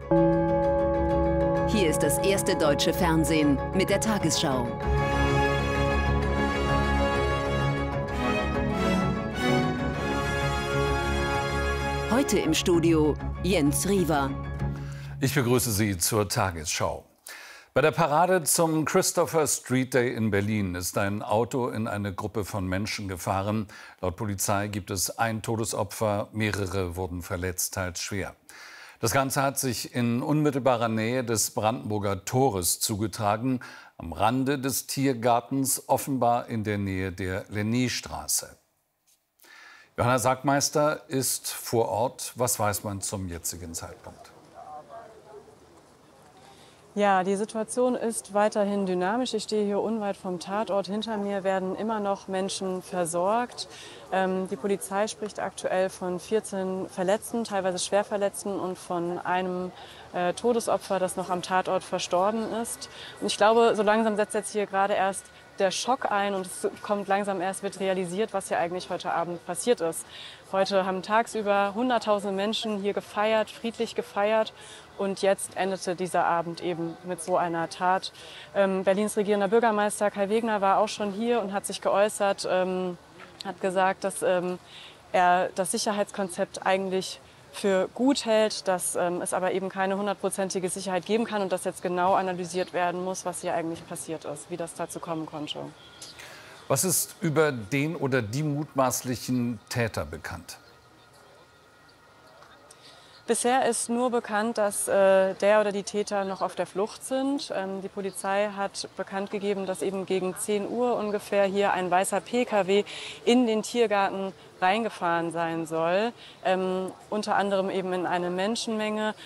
Hier ist das erste deutsche Fernsehen mit der Tagesschau. Heute im Studio Jens Riewer. Ich begrüße Sie zur Tagesschau. Bei der Parade zum Christopher Street Day in Berlin ist ein Auto in eine Gruppe von Menschen gefahren. Laut Polizei gibt es ein Todesopfer, mehrere wurden verletzt, teils schwer. Das Ganze hat sich in unmittelbarer Nähe des Brandenburger Tores zugetragen, am Rande des Tiergartens, offenbar in der Nähe der Lenné-Straße. Johanna Sackmeister ist vor Ort. Was weiß man zum jetzigen Zeitpunkt? Ja, die Situation ist weiterhin dynamisch. Ich stehe hier unweit vom Tatort. Hinter mir werden immer noch Menschen versorgt. Die Polizei spricht aktuell von 14 Verletzten, teilweise Schwerverletzten und von einem Todesopfer, das noch am Tatort verstorben ist. Und ich glaube, so langsam setzt jetzt hier gerade erst der Schock ein und es kommt langsam erst, wird realisiert, was hier eigentlich heute Abend passiert ist. Heute haben tagsüber Hunderttausende Menschen hier gefeiert, friedlich gefeiert. Und jetzt endete dieser Abend eben mit so einer Tat. Berlins regierender Bürgermeister Kai Wegner war auch schon hier und hat sich geäußert, hat gesagt, dass er das Sicherheitskonzept eigentlich für gut hält, dass es aber eben keine 100%ige Sicherheit geben kann und dass jetzt genau analysiert werden muss, was hier eigentlich passiert ist, wie das dazu kommen konnte. Was ist über den oder die mutmaßlichen Täter bekannt? Bisher ist nur bekannt, dass der oder die Täter noch auf der Flucht sind. Die Polizei hat bekannt gegeben, dass eben gegen 10 Uhr ungefähr hier ein weißer Pkw in den Tiergarten reingefahren sein soll. Unter anderem eben in eine Menschenmenge.